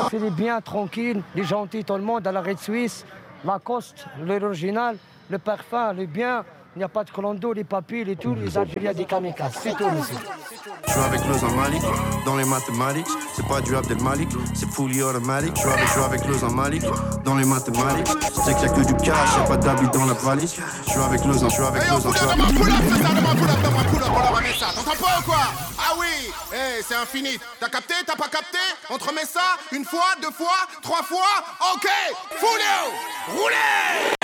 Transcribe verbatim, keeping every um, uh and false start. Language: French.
C'est les biens tranquilles, les gentils, tout le monde, à la Red Suisse, Lacoste, l'original, le parfum, le bien. Il n'y a pas de clando, les papilles et tout, les Algériens des kamikazes. C'est tout ici. Je suis avec Leuze en Malik, dans les mathématiques. C'est pas du Abdel Malik, c'est fully automatic. Je suis avec, je suis avec Leuze en Malik, dans les mathématiques. C'est qu'il y a que du cash, y'a pas d'habits dans la valise. Je suis avec Leuze, je suis avec Leuze en Malik. Donne-moi pull up, c'est ça, donne-moi pull up, donne-moi pull up, on leur remet ça. T'entends pas ou quoi? Ah oui, hey, c'est infini. T'as capté, t'as pas capté? On te remet ça une fois, deux fois, trois fois. Ok, Fulio, roulez!